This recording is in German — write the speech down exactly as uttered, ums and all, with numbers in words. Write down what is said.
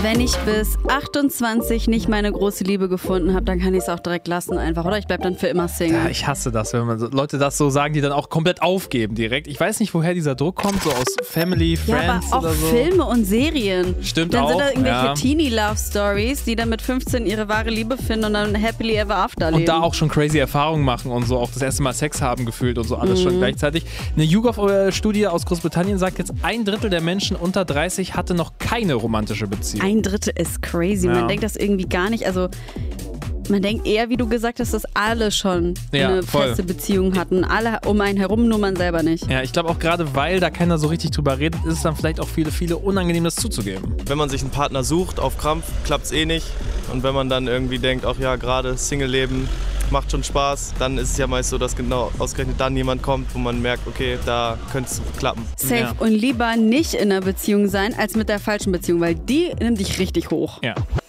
Wenn ich bis achtundzwanzig nicht meine große Liebe gefunden habe, dann kann ich es auch direkt lassen einfach, oder? Ich bleib dann für immer Single. Ja, ich hasse das, wenn man so, Leute das so sagen, die dann auch komplett aufgeben direkt. Ich weiß nicht, woher dieser Druck kommt, so aus Family, Friends ja, aber auch oder so. Filme und Serien. Stimmt dann auch. Dann sind da irgendwelche ja. Teenie-Love-Stories, die dann mit fünfzehn ihre wahre Liebe finden und dann happily ever after leben. Und da auch schon crazy Erfahrungen machen und so auch das erste Mal Sex haben gefühlt und so alles mhm. schon gleichzeitig. Eine YouGov-Studie aus Großbritannien sagt jetzt, ein Drittel der Menschen unter dreißig hatte noch keine romantische Beziehung. Ein Drittel ist crazy. Ja. Man denkt das irgendwie gar nicht. Also man denkt eher, wie du gesagt hast, dass alle schon ja, eine voll. feste Beziehung hatten. Alle um einen herum, nur man selber nicht. Ja, ich glaube auch gerade, weil da keiner so richtig drüber redet, ist es dann vielleicht auch viele, viele unangenehm, das zuzugeben. Wenn man sich einen Partner sucht, auf Krampf, klappt es eh nicht. Und wenn man dann irgendwie denkt, ach ja, gerade Single-Leben macht schon Spaß, dann ist es ja meist so, dass genau ausgerechnet dann jemand kommt, wo man merkt, okay, da könnte es klappen. Safe. Ja. Und lieber nicht in einer Beziehung sein, als mit der falschen Beziehung, weil die nimmt dich richtig hoch. Ja.